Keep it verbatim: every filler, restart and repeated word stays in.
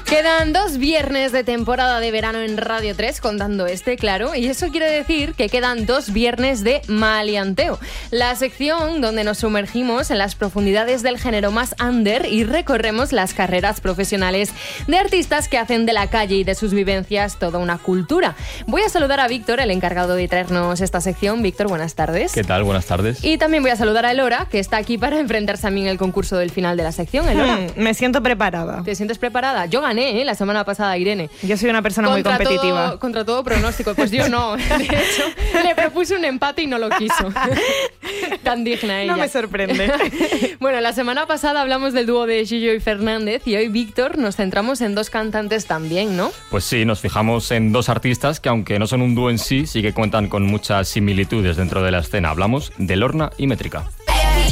Quedan dos viernes de temporada de verano en Radio tres, contando este, claro, y eso quiere decir que quedan dos viernes de maleanteo, la sección donde nos sumergimos en las profundidades del género más under y recorremos las carreras profesionales de artistas que hacen de la calle y de sus vivencias toda una cultura. Voy a saludar a Víctor, el encargado de traernos esta sección. Víctor, buenas tardes. ¿Qué tal? Buenas tardes. Y también voy a saludar a Elora, que está aquí para enfrentarse a mí en el concurso del final de la sección. Elora, Hmm, me siento preparada. ¿te sientes preparada? Yo gané ¿eh? la semana pasada, Irene. Yo soy una persona Contra muy competitiva. Todo, contra todo pronóstico. Pues yo no. De hecho, le propuse un empate y no lo quiso. Tan digna ella. No me sorprende. Bueno, la semana pasada hablamos del dúo de Gillo y Fernández y hoy, Víctor, nos centramos en dos cantantes también, ¿no? Pues sí, nos fijamos en dos artistas que, aunque no son un dúo en sí, sí que cuentan con muchas similitudes dentro de la escena. Hablamos de Lorna y Métrica.